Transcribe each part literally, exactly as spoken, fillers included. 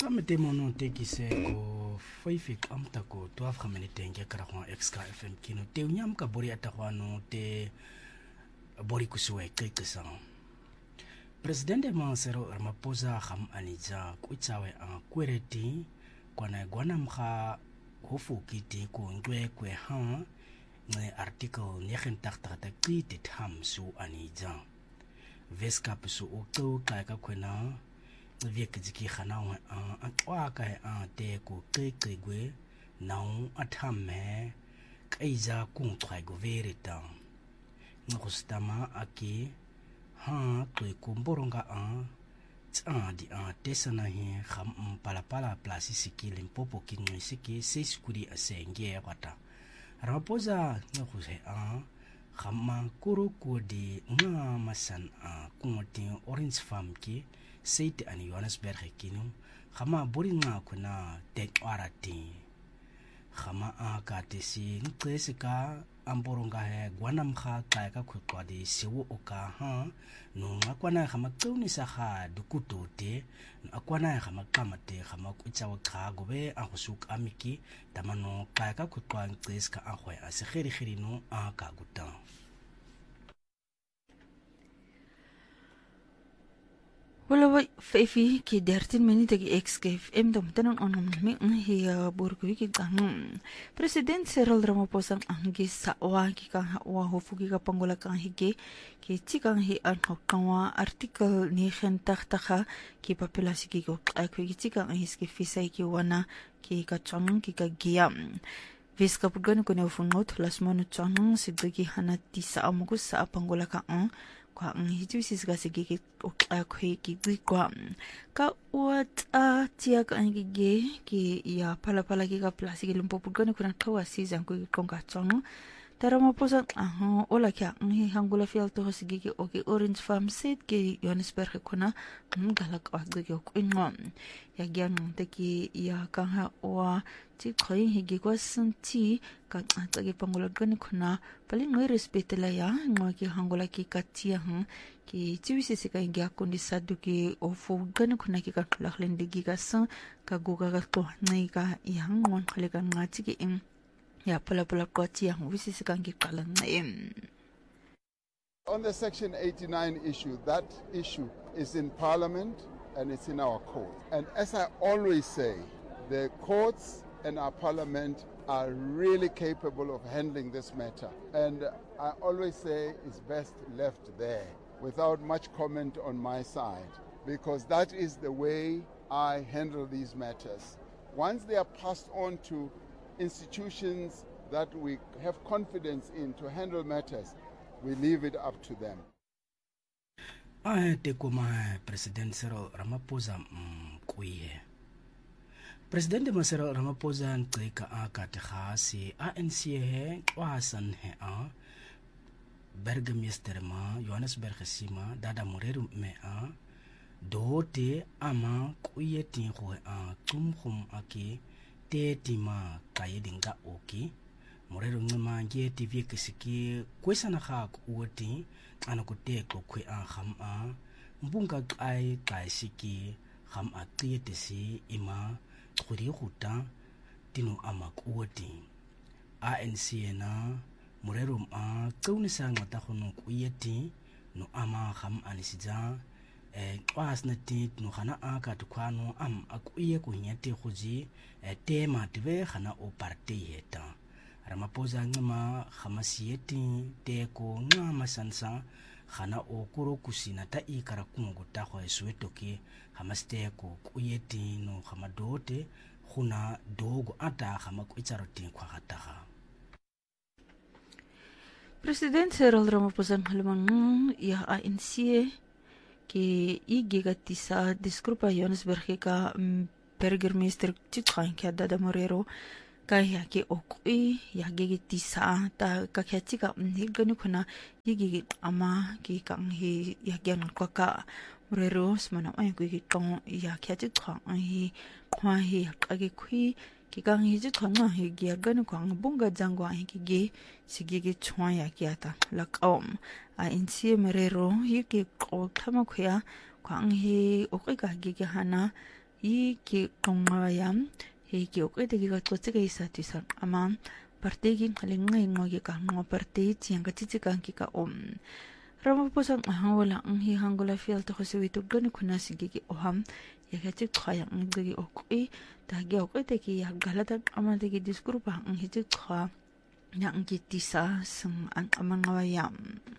Gamete mono tekise ko faifik amta ko twelve minute nge kara kwa X K F M kino te unyam ka bori atakwano te bori kusue kekesa. Presidente Mansero Ramaphosa kham anija kuitsawe a kwereti kwana gwana mkha hofu kiti ko ngwe kwe ha ne article negen tachtig ta kiti tham su anija. Veskap su okto kaka kwena Viek Ziki Hanawa and Waka and Teko Kekwe now at Hame Kaiza Kuntwago Verita Nokostama Aki Ha Kukumboronga an Tsan di an Tessana he Ham Palapala Plasisiki Limpopo King Siki Seskuri a Senge Wata Raposa Nokuse an Hama Kuru Kodi Nga Masan a Kumotin Orange Farm Ki Seit an Johannesburg kinu khama boringa kuna tek warati khama a katesi nqesika amboronga he gwanam kha ka ka khutwadi siwo oka ha no ngakwana khama quni sa kha dukutote akwana khama kamate khama kutsawa kha gobe a khusuk amiki tamano ka ka khutwa nqesika a khwe a se khiri khiri no a ka guta Wala faifi ki dertin minute ki X K F M dom tanon onom mi hi burgu ki kang President Cyril Ramaphosa angi sawa ki kang wa hofu ki ka pangola kang hige ki tikang hi an hokwa article negen tachtig ki populasi ki ko ki tikang hi ski fisai ki wana ki ka chang ki ka giam Viska pugano ko na ufungot las mono chang sidgi hanati sa amugus sa pangola kang kwa ang hiju sisga sige o akhe ki kwa ka wat a tia ka ngige ki ya pala pala ki ka plastic lumpo pugano kuna kawa season ko konga chong Ramaphosa ah ola kya ngi hangula fiel to sige ki oke Orange Farm set ki Johannesburg kuna galak agge ko ingon ya gyang te ki ya ka ha wa ti khoi higi ko santi ka ta ki pangula gani kuna pali ngoi respect la ya ngo ki hangula ki katia hm ki tiwisi se ka ngya kundi sadu ki ofu gani kuna ki ka laklen digi ka san ka goga ka to ngai ka yang ngon khale ka ngati ki im ya pala pala ko ti yang wisi se ka ngi kala ngai. On the Section eighty-nine issue, that issue is in Parliament and it's in our court. And as I always say, the courts and our Parliament are really capable of handling this matter. And I always say it's best left there without much comment on my side, because that is the way I handle these matters. Once they are passed on to institutions that we have confidence in to handle matters, we leave it up to them. I take my President Cyril Ramaphosa mkuye. President Cyril Ramaphosa nklika akatha si A N C he kwasan he a Burgemeester ma Johannesburg sima dada moreru me a dote ama kuye tin ho a tumkhum aki te tima kayedinga oki moreru ngema nge T V kisiki kwesana kha kuoti ana kuteko kwe a kham a mbunga kai kai siki kham a tietesi ima khuri khuta tino ama kuoti A N C na moreru a kaunisa ngata khono kuyeti no ama kham anisija eh kwasna tit no khana aka tukhano am akuye ko nyate khoji tema tve khana o party heta Ramaphosa ngama khamasieti teko ngama sansa khana o kuro kusina ta ikara kungu ta kho esweto ki khamasteko kuyeti no khamadote khuna dogo ata khama kuitsaroti khwagataga President Cyril Ramaphosa halman ya A N C ki igigatisa disgrupa Johannesburg ka Burgemeester Titran ka dada morero kaya ki okui ya gigitisa ta kakyatika niganu kuna yigi ama ki kang hi ya gyan kwa ka morero smana ay ki kang ya kyatika hi kwa hi kagi kui ki kang hi jitwa hi gyan kwa bunga jangwa hi ki gi sigigi chwa ya kiata lakom a insi morero yiki ko kama kuya kwang hi okika gigi hana 이 기공화양 이 기억에다가 거치가 있었지서 아마 partai kalingay ngogi ka ngo partai tiang ka titikan ki ka om Ramaphosa wala ang hihangula fiel to kasi wito gani kuna sige ki oham ya ka tik khaya ang digi okoi tagi okoi te ki ya galata ama digi diskuru pa ang hitik kha ya ang kitisa sang ang amang ngawayam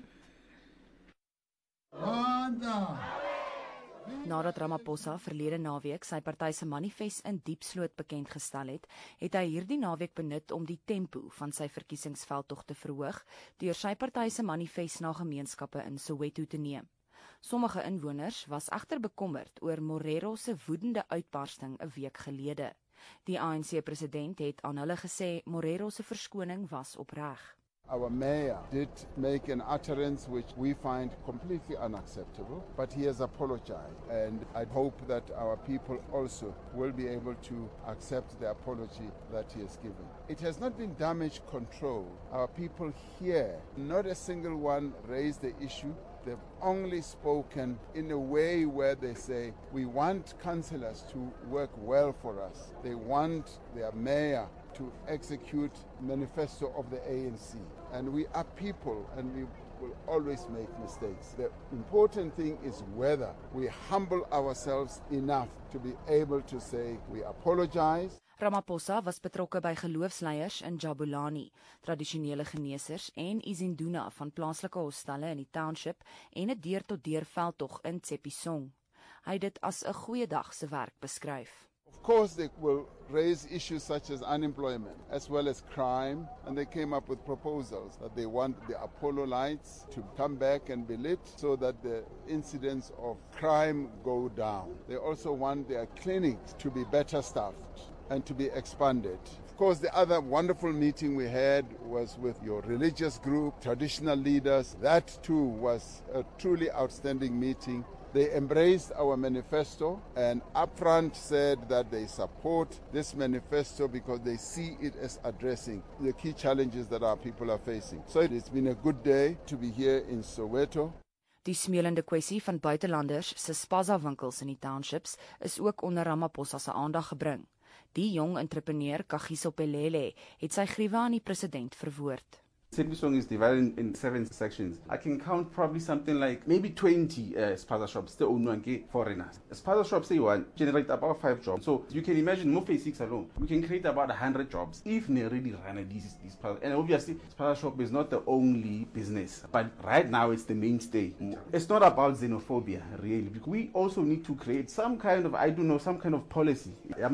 Nadat Ramaphosa verlede naweek sy party se manifest in Diepsloot bekend gestel het, het hy hierdie naweek benut om die tempo van sy verkiesingsveldtog te verhoog deur sy party se manifest na gemeenskappe in Soweto te neem. Sommige inwoners was egter bekommerd oor Morero se woedende uitbarsting 'n week gelede. Die A N C-president het aan hulle gesê Morero se verskoning was opreg. Our mayor did make an utterance which we find completely unacceptable, but he has apologized, and I hope that our people also will be able to accept the apology that he has given. It has not been damage control. Our people here, not a single one raised the issue. They've only spoken in a way where they say, we want councillors to work well for us. They want their mayor to execute manifesto of the A N C. And we are people and we will always make mistakes. The important thing is whether we humble ourselves enough to be able to say we apologize. Ramaphosa was betrokke by geloofsleiers in Jabulani, tradisionele geneesers en Izinduna van plaaslike hostelle in die township en 'n deur-tot-deur veldtog in Tshepisong. Hy het dit as 'n goeie dag se werk beskryf. Of course, they will raise issues such as unemployment as well as crime, and they came up with proposals that they want the Apollo lights to come back and be lit so that the incidents of crime go down. They also want their clinics to be better staffed and to be expanded. Of course, the other wonderful meeting we had was with your religious group, traditional leaders. That too was a truly outstanding meeting. They embraced our manifesto and upfront said that they support this manifesto because they see it as addressing the key challenges that our people are facing. So it's been a good day to be here in Soweto. Die smeulende kwessie van buitelanders se spaza winkels in die townships is ook onder Ramaphosa se aandag gebring. Die jong entrepreneur Kagiso Pelele het sy griewe aan die president verwoord. Tshepisong is divided in seven sections. I can count probably something like maybe twenty uh, spaza shops, the owned foreigners. Spaza shops, say one, generate about five jobs. So you can imagine, Mo Phase six alone, we can create about one hundred jobs if they really run these, these spaza. And obviously, spaza shop is not the only business, but right now it's the mainstay. It's not about xenophobia, really. We also need to create some kind of, I don't know, some kind of policy.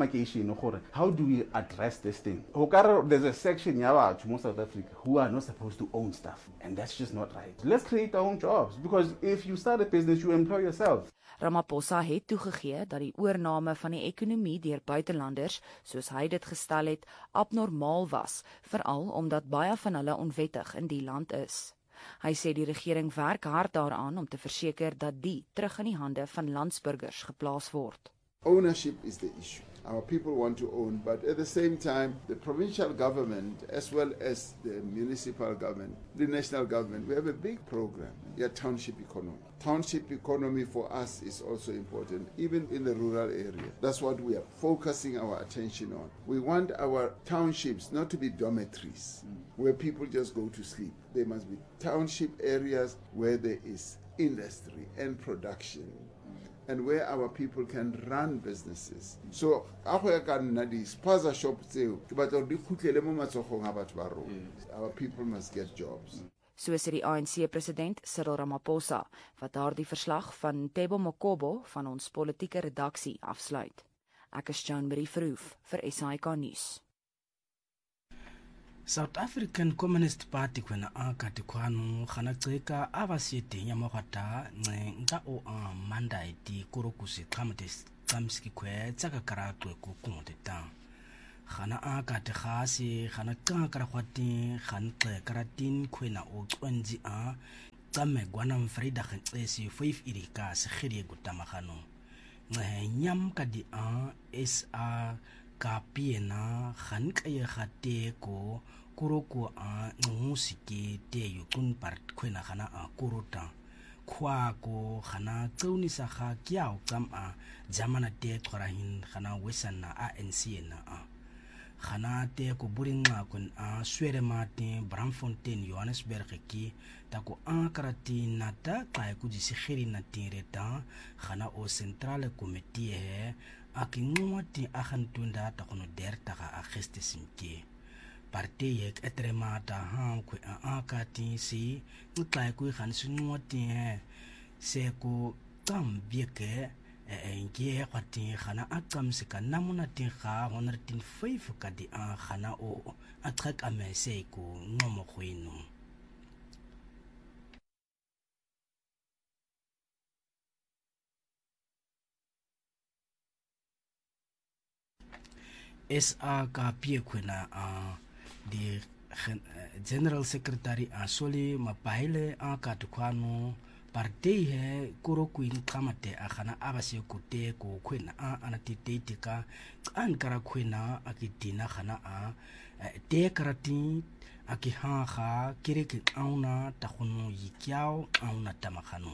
How do we address this thing? There's a section in South Africa who are not supposed to own stuff, and that's just not right. Let's create our own jobs, because if you start a business, you employ yourself. Ramaphosa het toegegee dat die oorname van die ekonomie deur buitelanders, soos hy dit gestel het, abnormaal was, veral omdat baie van hulle onwettig in die land is. Hy sê die regering werk hard daaraan om te verseker dat die terug in die hande van landsburgers geplaas word. Ownership is the issue. Our people want to own, but at the same time, the provincial government, as well as the municipal government, the national government, we have a big program, yeah, township economy. Township economy for us is also important, even in the rural area. That's what we are focusing our attention on. We want our townships not to be dormitories, mm. where people just go to sleep. They must be township areas where there is industry and production, and where our people can run businesses. So, our people must get jobs. So sê die A N C-president Cyril Ramaphosa, wat daardie verslag van Tebo Mokobo van ons politieke redaksie afsluit. Ek is Joan Marie Verhoef vir S A I K nuus. South African Communist Party kwena akati kwanu khanaceka abasiyete nyamagata nca o amanda iti kurokusi qhamdes qamski khwe tsaka karatwe ku kumoteta khana akati khasi khana qanga kara khwati khanqe karatin khwena o cwenzi a tsame gwana mfrida khanxesi five irika se khiri gutamagano nce nyam kadi a S A ka piena khanqe khate ko kuroko a ngusike te yukun part khwena khana a kurota kwako khana tsaunisa ga kiao tsama jamana te qorahin khana wesana a N C na a khana te ko buringa kon a swere mate Bramfontein Johannesburg ki ta ko ankarati nata kai ku ji sigiri na tireta khana o central committee he akingwati a khantunda ta kono derta ga a geste simke parte yek etremata ha ku a akati si nkai ku khan sunwati he se ko tambieke engie kwati khana akam se kana mona tin kha one hundred five ka di a khana o atrek amese ko ngomo khwino S A ka pie khwena a di General Secretary a soli mapaile a ka tukwano parte he kuro kuin kamate a khana abase kute ko khwena a anatite ka an kara khwena akitina khana a te karati aki ha kha kireke auna takhono yikyao auna tamakhano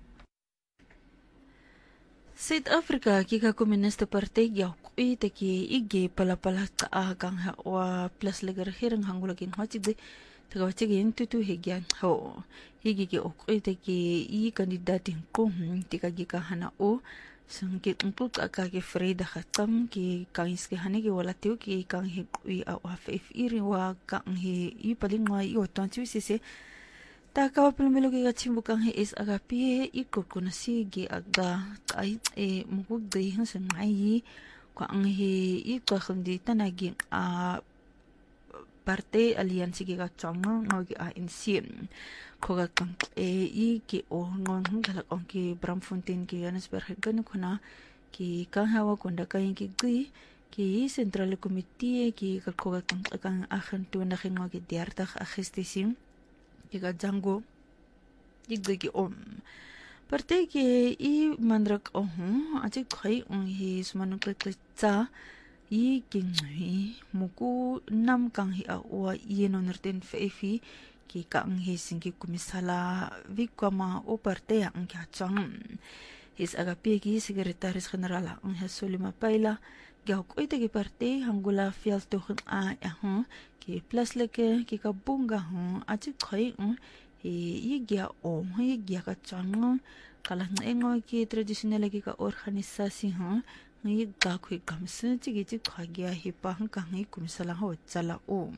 South Africa ki ka Communist Party ya kui te ki ige palapala ka agang ha wa plus legar hirang hangulakin hachigde taga chigin tutu higyan ho higi ki okui te ki i kandidatin ko tika gi ka hana o sang ki untut aka ki Freda khatam ki kangis ki hane ki wala tiu ki kang hi kui a wa f iri wa kang hi i palingwa i otanchi sise Taka pelmelo ki kachimbukan he is agapi e ikokonasi gi aga ai e mugdi hansan ai ko ang he i kwakhndi tanagi a parte aliansi gi kachanga ngogi a N C ko ga kang e i ki o ngon kala on ki Bramfontein ki Johannesburg kan khona ki ka hawa konda kai ki gi ki central committee ki ka ko ga kang kang agentu na ngogi diartag agistisim Iga jango igdegi om parte ke i mandrak ohu achi khai ung hi smanu kletsa i kinghi muku nam kang hi awa i no nerten fefi ki kang hi singi kumisala vikama o parte ang kya chang his agapi ki secretaris general ang hasulima paila gyaw ko ite ki parte hangula fiel to a ha ki plus leke ki ka bunga hu achi khoi un e igya o hi gya ka chang kala ngo ki traditional ki ka organisasi ha ngi ga khu kamse chi gi chi khagya hi pa hang ka ngi kumsala ho chala o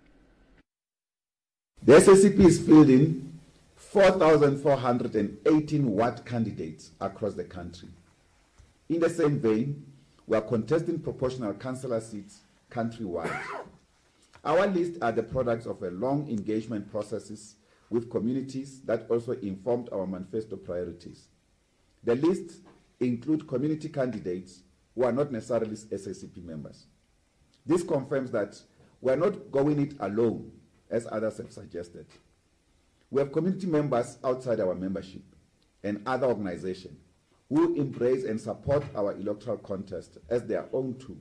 The S A C P is fielding four thousand four hundred eighteen ward candidates across the country. In the same vein, we are contesting proportional councillor seats countrywide. Our lists are the products of a long engagement processes with communities that also informed our manifesto priorities. The lists include community candidates who are not necessarily S A C P members. This confirms that we are not going it alone, as others have suggested. We have community members outside our membership and other organizations who embrace and support our electoral contest as their own too.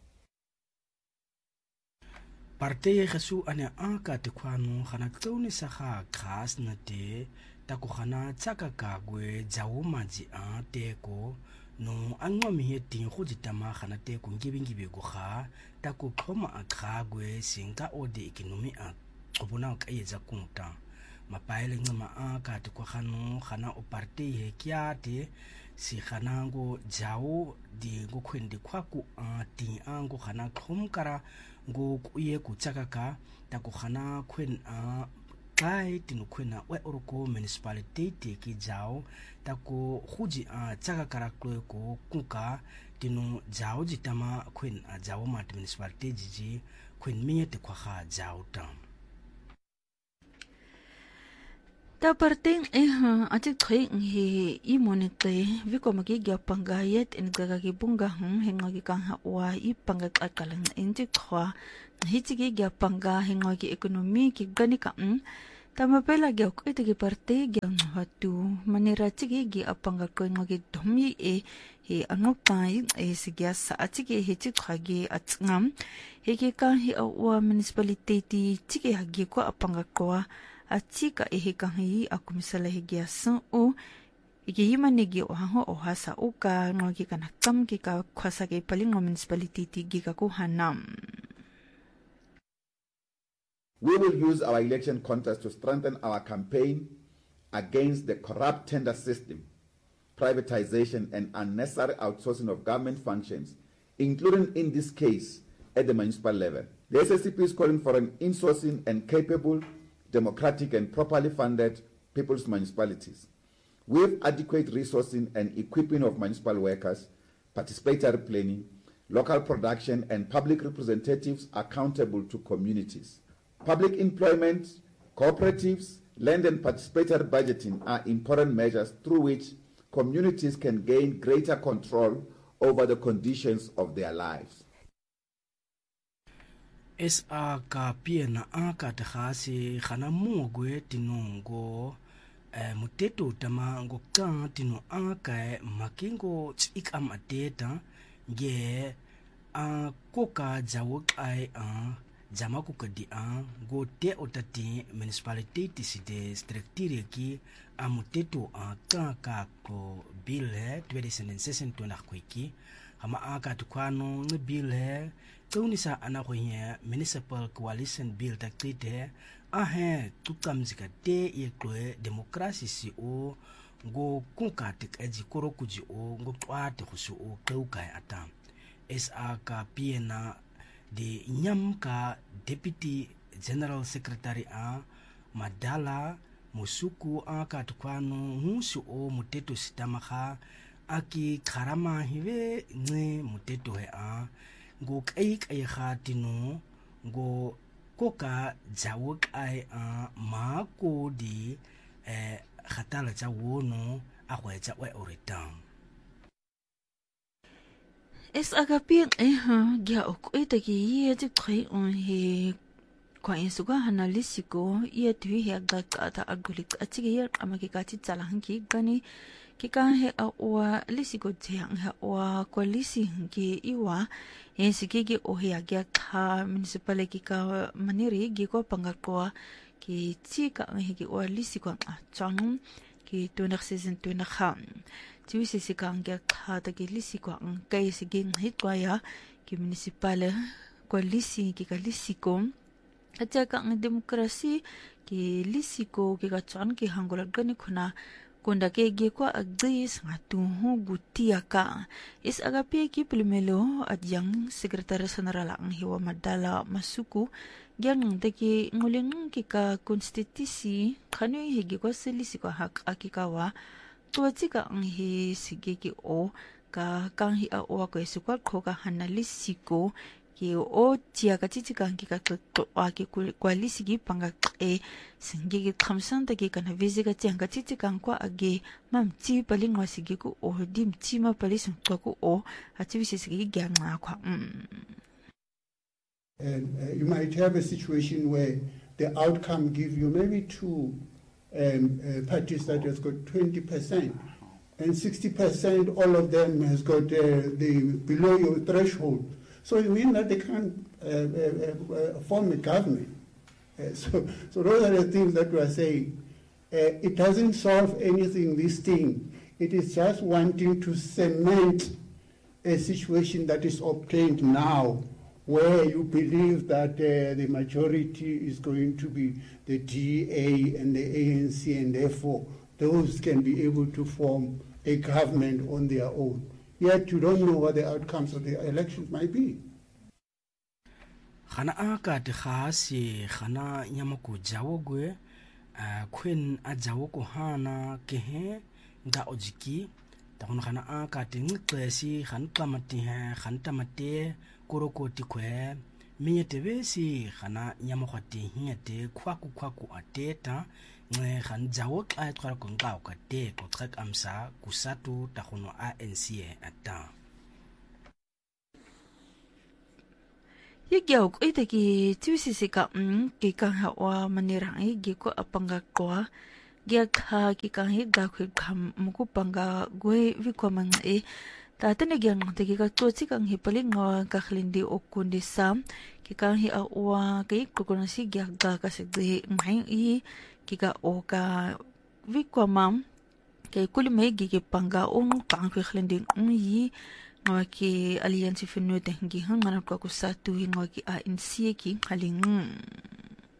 Parteye gesu ane anka te kwano khana tsauni sa ga khas na te ta ko khana tsaka ka gwe jawo maji a te ko no angwa mi he tin go ditama khana te ko ngibingibe go ga ta ko khoma a kha gwe singa o de economy a go bona ka yetsa kunta mapaile ngama anka te ko khano khana o parteye kya te si khanango jawo di go khwende khwaku a ti ango khana khomkara go kuye kutsakaka ta ko khana khwen a kai tinu khwena we oroko municipality te ki jawo ta ko khuji a tsakakara klo ko kuka tinu jawo jitama khwen a jawo mat municipality jiji khwen miye te khwa jawo ta Ta parting eh atik thoi hi i monite vi ko magi gya pangayet en gaga gi bunga hum henga gi kang ha wa i panga akalang en ti khwa hi chi gi gya panga henga gi economy ki gani ka um tama pela gya ko ite gi parte gya hatu manera chi gi gi apanga ko ngogi domi e he anok tai e sigya sa achi gi hi chi khwa gi atngam he gi ka hi wa municipality ti chi gi ha gi ko apanga ko atika ehe kahi akumisala higia sun u iki yimanigi ohango ohasa uka ngogi kana kam ki ka kwasa ke palingo municipality ti giga ku hanam. We will use our election contest to strengthen our campaign against the corrupt tender system, privatization and unnecessary outsourcing of government functions, including in this case at the municipal level. The S S C P is calling for an insourcing and capable, democratic and properly funded people's municipalities, with adequate resourcing and equipping of municipal workers, participatory planning, local production and public representatives accountable to communities. Public employment, cooperatives, land and participatory budgeting are important measures through which communities can gain greater control over the conditions of their lives. Es a ka piena a ka te khasi khana mogwe tinongo eh muteto tama ngo ka tino a ka makingo tsikam ateta nge a koka jawo kai a jama ku kadi a go te otati municipality tiside structure ki a muteto a ka ka ko bile twenty sixteen to na kwiki ama aka tukwano nge bile tunisa ana ko ye municipal coalition bill ta krite a he tukamzika te ye kwe democracy si o go kunka te eji koro kuji o go twate khusu o kwuka ata es aka piena de nyamka deputy general secretary a madala musuku aka tukwano husu o muteto sitamaha aki karama hiwe nge muteto he a go kai kai khatino go koka jawok ai a ma ko di eh khatala tsa wono a go etsa wa oretam. Es agapi eh gya ok etaki ye ti khoi on he kwa insuga analisiko ye twi he ga ta agulik atigi ye amaki ka ti tsala hanki gani ki kan he a wa lisiko tiang ha wa koalisi ki iwa en sikigi o he agya kha municipality ka maniri gi ko pangakwa ki tika he ki wa lisiko a chang ki tunak season tunak kham ti wisi sikang gya kha ta ki lisiko ang kai siging hit kwa ya ki municipal koalisi ki ka lisiko acha ka ang demokrasi ki lisiko ki ka chan ki hangol gani khuna konda ke ge kwa agis ngatu hu gutia ka is agape ki primelo adyang secretary general ang hiwa madala masuku gyang de ki nguleng ki ka constituency khanu higi ko selisi ko hak akikawa tuati ka ang hi sige ki o ka kang hi a o ko su kwa kho ka hanalisiko ki o tia ka titi ka ki ka to a ki kwalisi gi panga e singi gi khamsan ta ki kana visi ka tiang ka titi ka kwa age mam ti palingwa sigi ku o dim ti ma palis to ku o ati visi sigi gi nga kwa and uh, you might have a situation where the outcome give you maybe two um, uh, parties that has got twenty percent and sixty percent all of them has got uh, the below your threshold. So it means that they can't uh, uh, uh, form a government. Uh, so, so those are the things that we are saying. Uh, it doesn't solve anything, this thing. It is just wanting to cement a situation that is obtained now, where you believe that uh, the majority is going to be the D A and the A N C, and therefore those can be able to form a government on their own. Yet you don't know what the outcomes of the elections might be. Khana aka te khasi khana nyamako jawogwe kwen a jawoko hana kehe nda ojiki ta kono khana aka te nqesi khan klamati ha khan tamate koroko tikwe minyete besi khana nyamokhati hinyete khwaku khwaku ateta nge khan jawok a tsara ko ngao ka te ko trek amsa kusatu ta kono A N C ata ye gyao ko ite ki tusi sika um ki kan ha wa manirang i gi ko apanga kwa gya kha ki kan hi ga khu kham muku panga goi vi ko mang e ta tene gyang te ki ka to chi kan hi pali ngo ka khlindi okundi sam ki kan hi a wa ki ko ko si gya ga ka se de mai i kika o ka vikwa mam kay kulimegi ke panga ong kang kwekhlending yi ngaki alliance finu tengi hang ngana ko satu ngaki A N C ki haling